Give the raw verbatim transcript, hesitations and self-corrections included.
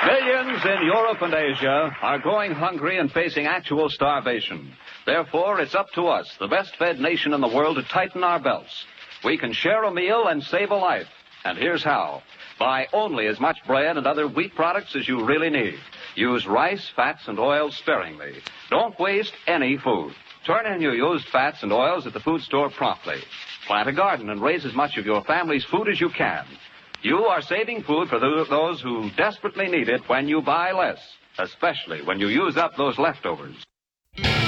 Millions in Europe and Asia are going hungry and facing actual starvation. Therefore, it's up to us, the best-fed nation in the world, to tighten our belts. We can share a meal and save a life. And here's how. Buy only as much bread and other wheat products as you really need. Use rice, fats, and oils sparingly. Don't waste any food. Turn in your used fats and oils at the food store promptly. Plant a garden and raise as much of your family's food as you can. You are saving food for those who desperately need it when you buy less, especially when you use up those leftovers.